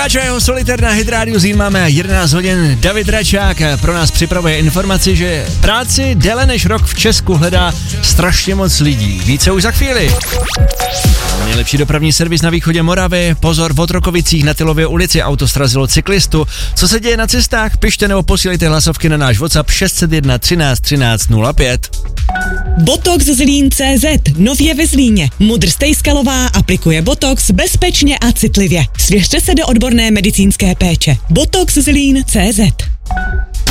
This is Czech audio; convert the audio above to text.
Pokračuje Solitaire na Hit Radio Zín, máme 11 hodin. David Račák pro nás připravuje informaci, že práci déle než rok v Česku hledá strašně moc lidí. Více už za chvíli. Nejlepší dopravní servis na východě Moravy. Pozor, v Otrokovicích na Tylově ulici auto srazilo cyklistu. Co se děje na cestách? Pište nebo posílejte hlasovky na náš WhatsApp 601 13 13 05. Botox Zlín.cz, nově ve Zlíně. Mudr Stejskalová aplikuje Botox bezpečně a citlivě. Svěřte se do odborné medicínské péče. Botox Zlín.cz.